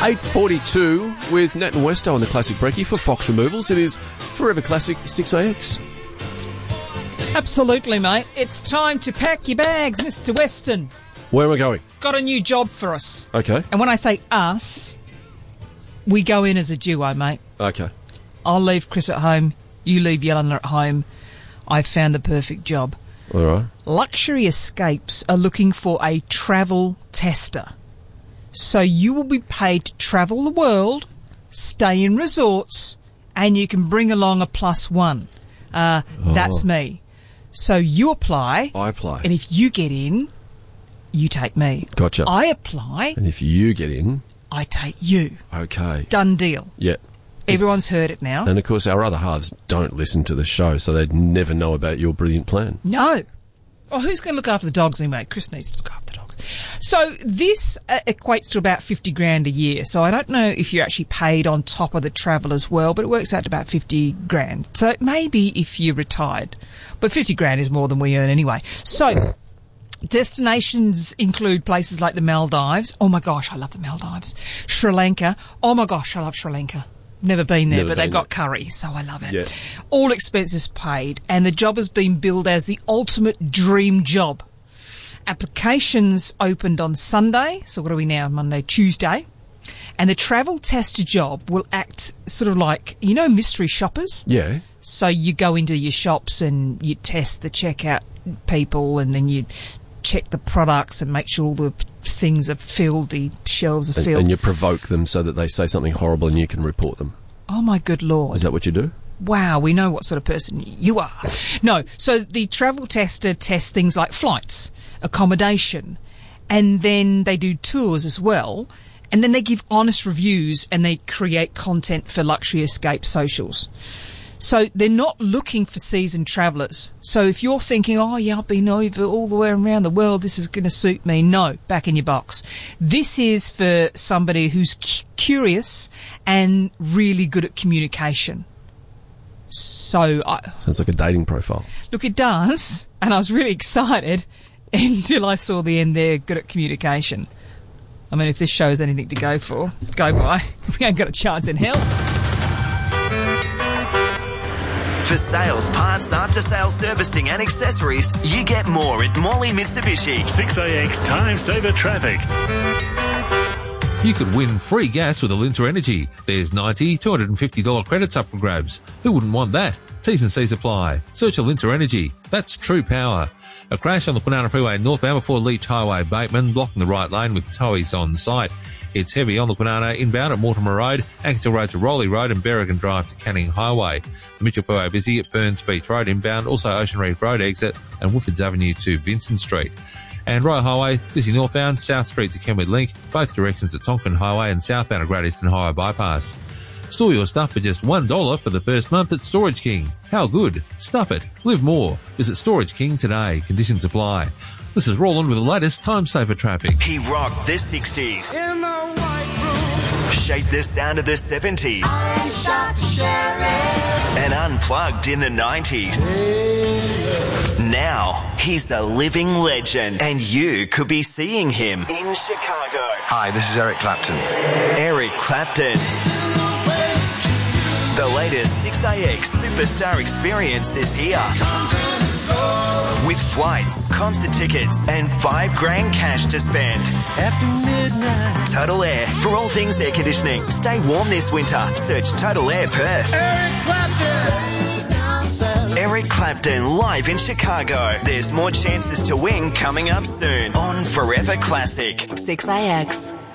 8:42 with Nat and Westo on the Classic Brekkie for Fox Removals. It is Forever Classic 6AX. Absolutely, mate. It's time to pack your bags, Mr. Weston. Where am I going? Got a new job for us. Okay. And when I say us, we go in as a duo, mate. Okay. I'll leave Chris at home. You leave Yelena at home. I've found the perfect job. All right. Luxury Escapes are looking for a travel tester. So you will be paid to travel the world, stay in resorts, and you can bring along a +1. That's me. So you apply. I apply. And if you get in, you take me. Gotcha. I apply. And if you get in... I take you. Okay. Done deal. Yeah. Everyone's heard it now. And, of course, our other halves don't listen to the show, so they'd never know about your brilliant plan. No. Well, who's going to look after the dogs anyway? Chris needs to look after the dogs. So this equates to about 50 grand a year. So I don't know if you're actually paid on top of the travel as well, but it works out to about 50 grand. So maybe if you're retired. But 50 grand is more than we earn anyway. So destinations include places like the Maldives. Oh, my gosh, I love the Maldives. Sri Lanka. Oh, my gosh, I love Sri Lanka. Never been there, but they've got curry, so I love it. Yeah. All expenses paid, and the job has been billed as the ultimate dream job. Applications opened on Sunday, so what are we now, Monday, Tuesday, and the travel tester job will act sort of like, you know, mystery shoppers? Yeah. So you go into your shops and you test the checkout people, and then you check the products and make sure all the things are filled, the shelves are filled. And you provoke them so that they say something horrible and you can report them. Oh, my good Lord. Is that what you do? Wow, we know what sort of person you are. No, so the travel tester tests things like flights, accommodation, and then they do tours as well, and then they give honest reviews and they create content for Luxury Escape socials. So they're not looking for seasoned travellers. So if you're thinking, oh, yeah, I've been over all the way around the world, this is going to suit me. No, back in your box. This is for somebody who's curious and really good at communication. So sounds like a dating profile. Look, it does. And I was really excited until I saw the end there, good at communication. I mean, if this show is anything to go by, we ain't got a chance in hell. For sales, parts, after-sales servicing and accessories, you get more at Morley Mitsubishi. 6AX Time Saver Traffic. You could win free gas with Alinta Energy. There's $90, $250 credits up for grabs. Who wouldn't want that? T's and C's apply. Search Alinta Energy. That's true power. A crash on the Kwinana Freeway northbound before Leach Highway Bateman, blocking the right lane with towies on site. It's heavy on the Kwinana inbound at Mortimer Road, Axtell Road to Rowley Road and Berrigan Drive to Canning Highway. The Mitchell Freeway busy at Burns Beach Road inbound, also Ocean Reef Road exit and Woodfords Avenue to Vincent Street. And Royal Highway, busy northbound, South Street to Kenwood Link, both directions at Tonkin Highway and southbound at Great Eastern Highway Bypass. Store your stuff for just $1 for the first month at Storage King. How good? Stuff it. Live more. Visit Storage King today. Conditions apply. This is Roland with the latest Time Saver Traffic. He rocked the 60s. In the white room. Shaped the sound of the 70s. I shot the sheriff. And unplugged in the 90s. Now, he's a living legend, and you could be seeing him in Chicago. Hi, this is Eric Clapton. Eric Clapton. The latest 6AX Superstar experience is here. With flights, concert tickets, and $5,000 cash to spend. After midnight. Total Air, for all things air conditioning. Stay warm this winter. Search Total Air Perth. Eric Clapton. Eric Clapton live in Chicago. There's more chances to win coming up soon on Forever Classic. 6AX.